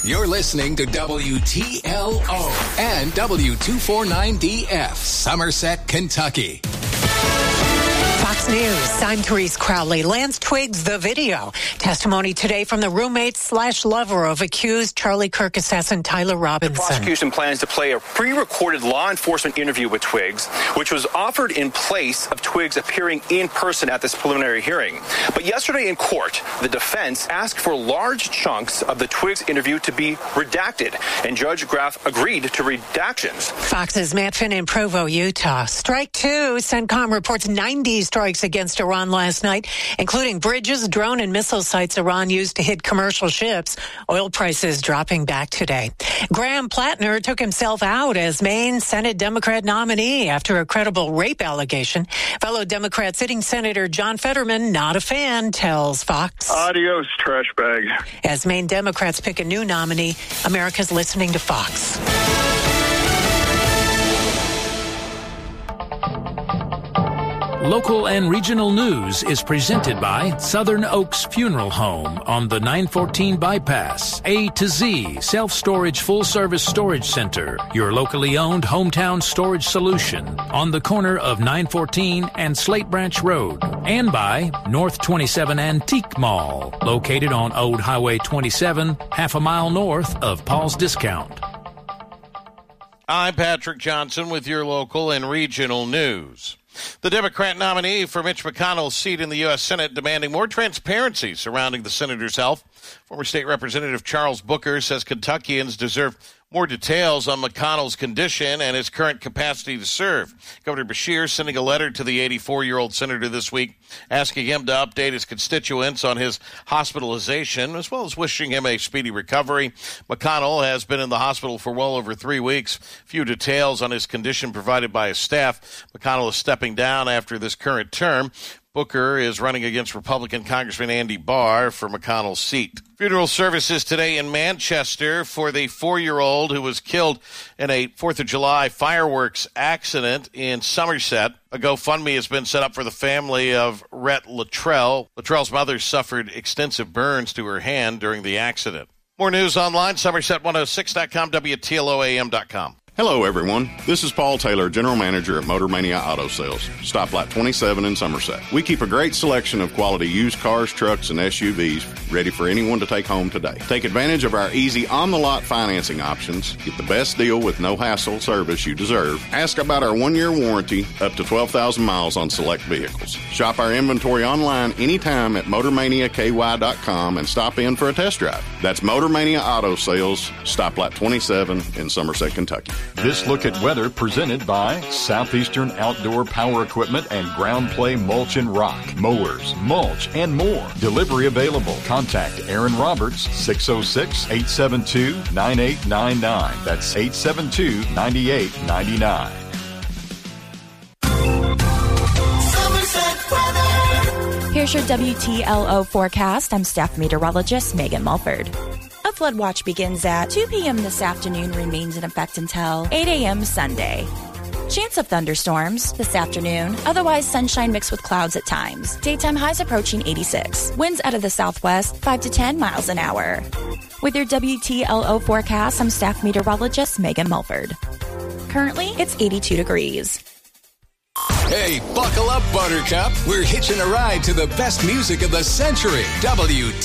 You're listening to WTLO and W249DF, Somerset, Kentucky. Fox News, I'm Therese Crowley. Lance Twiggs, the video. Testimony today from the roommate/lover of accused Charlie Kirk assassin Tyler Robinson. The prosecution plans to play a pre-recorded law enforcement interview with Twiggs, which was offered in place of Twiggs appearing in person at this preliminary hearing. But yesterday in court, the defense asked for large chunks of the Twiggs interview to be redacted, and Judge Graff agreed to redactions. Fox's Matt Finn in Provo, Utah. Strike two. CENTCOM reports 90 strikes against Iran last night, including bridges, drone and missile sites Iran used to hit commercial ships. Oil prices dropping back today. Graham Plattner took himself out as Maine Senate Democrat nominee after a credible rape allegation. Fellow Democrat sitting Senator John Fetterman, not a fan, tells Fox. Adios, trash bag. As Maine Democrats pick a new nominee, America's listening to Fox. Local and regional news is presented by Southern Oaks Funeral Home on the 914 bypass. A to Z Self-Storage Full-Service Storage Center, your locally owned hometown storage solution on the corner of 914 and Slate Branch Road. And by North 27 Antique Mall, located on Old Highway 27, half a mile north of Paul's Discount. I'm Patrick Johnson with your local and regional news. The Democrat nominee for Mitch McConnell's seat in the U.S. Senate demanding more transparency surrounding the senator's health. Former State Representative Charles Booker says Kentuckians deserve more details on McConnell's condition and his current capacity to serve. Governor Beshear sending a letter to the 84-year-old senator this week asking him to update his constituents on his hospitalization, as well as wishing him a speedy recovery. McConnell has been in the hospital for well over 3 weeks. Few details on his condition provided by his staff. McConnell is stepping down after this current term. Booker is running against Republican Congressman Andy Barr for McConnell's seat. Funeral services today in Manchester for the 4-year-old who was killed in a 4th of July fireworks accident in Somerset. A GoFundMe has been set up for the family of Rhett Luttrell. Luttrell's mother suffered extensive burns to her hand during the accident. More news online, Somerset106.com, WTLOAM.com. Hello, everyone. This is Paul Taylor, General Manager at Motor Mania Auto Sales, Stoplight 27 in Somerset. We keep a great selection of quality used cars, trucks, and SUVs ready for anyone to take home today. Take advantage of our easy on-the-lot financing options. Get the best deal with no hassle service you deserve. Ask about our 1-year warranty up to 12,000 miles on select vehicles. Shop our inventory online anytime at MotorManiaKY.com and stop in for a test drive. That's Motor Mania Auto Sales, Stoplight 27 in Somerset, Kentucky. This look at weather presented by Southeastern Outdoor Power Equipment and Ground Play Mulch and Rock. Mowers, mulch, and more. Delivery available. Contact Aaron Roberts, 606-872-9899. That's 872-9899. Here's your WTLO forecast. I'm staff meteorologist Megan Mulford. A flood watch begins at 2 p.m. this afternoon, remains in effect until 8 a.m. Sunday. Chance of thunderstorms this afternoon, otherwise sunshine mixed with clouds at times. Daytime highs approaching 86. Winds out of the southwest, 5 to 10 miles an hour. With your WTLO forecast, I'm staff meteorologist Megan Mulford. Currently, it's 82 degrees. Hey, buckle up, Buttercup. We're hitching a ride to the best music of the century. WTLO.